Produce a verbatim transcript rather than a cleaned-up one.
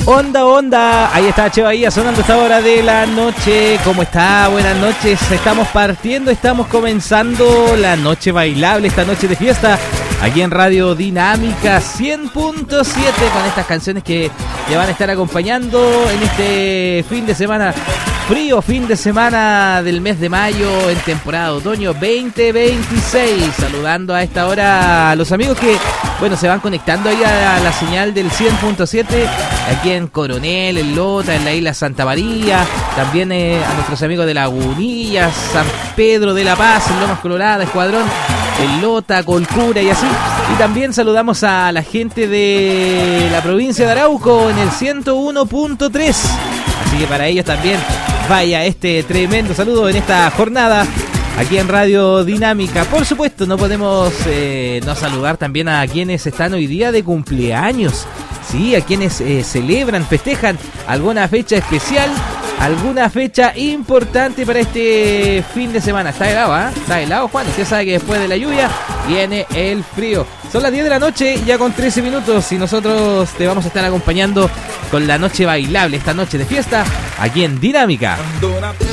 Onda, onda, ahí está Che Bahía sonando a esta hora de la noche. ¿Cómo está? Buenas noches, estamos partiendo, estamos comenzando la noche bailable, esta noche de fiesta, aquí en Radio Dinámica cien punto siete, con estas canciones que le van a estar acompañando en este fin de semana, frío fin de semana del mes de mayo, en temporada de otoño veinte veintiséis. Saludando a esta hora a los amigos que, bueno, se van conectando ahí a la señal del cien punto siete, aquí en Coronel, en Lota, en la isla Santa María, también eh, a nuestros amigos de Lagunillas, San Pedro de la Paz, en Lomas Colorada, Escuadrón, en Lota, Colcura y así. Y también saludamos a la gente de la provincia de Arauco en el ciento uno punto tres. Así que para ellos también vaya este tremendo saludo en esta jornada aquí en Radio Dinámica. Por supuesto, no podemos eh, no saludar también a quienes están hoy día de cumpleaños. Sí, a quienes eh, celebran, festejan alguna fecha especial, alguna fecha importante para este fin de semana. Está helado, ¿eh? Está helado, Juan. Usted sabe que después de la lluvia viene el frío. Son las diez de la noche, ya con trece minutos, y nosotros te vamos a estar acompañando con la noche bailable, esta noche de fiesta, aquí en Dinámica.